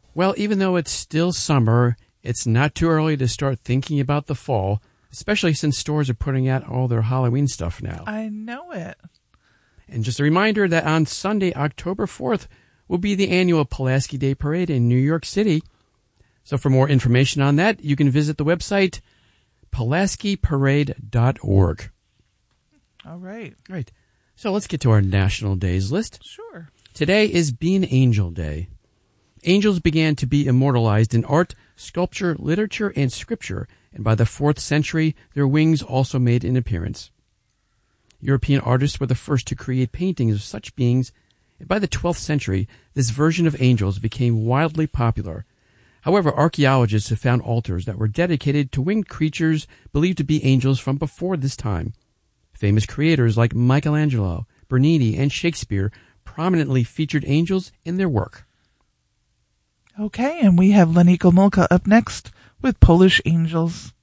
Well, even though it's still summer, it's not too early to start thinking about the fall, especially since stores are putting out all their Halloween stuff now. I know it. And just a reminder that on Sunday, October 4th, will be the annual Pulaski Day Parade in New York City. So for more information on that, you can visit the website pulaskiparade.org. All right. Right. So let's get to our National Days list. Sure. Today is Bean Angel Day. Angels began to be immortalized in art, sculpture, literature, and scripture, and by the 4th century, their wings also made an appearance. European artists were the first to create paintings of such beings, and by the 12th century, this version of angels became wildly popular. However, archaeologists have found altars that were dedicated to winged creatures believed to be angels from before this time. Famous creators like Michelangelo, Bernini, and Shakespeare prominently featured angels in their work. Okay, and we have Lenny Gomulka up next with Polish Angels.